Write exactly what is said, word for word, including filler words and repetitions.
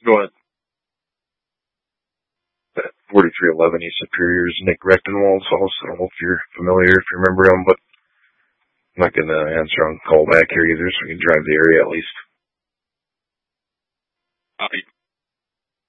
Go ahead. That forty-three eleven East Superior is Nick Rechtenwald's house. I don't know if you're familiar, if you remember him, but I'm not going to answer on call back here either, so we can drive the area at least. Copy.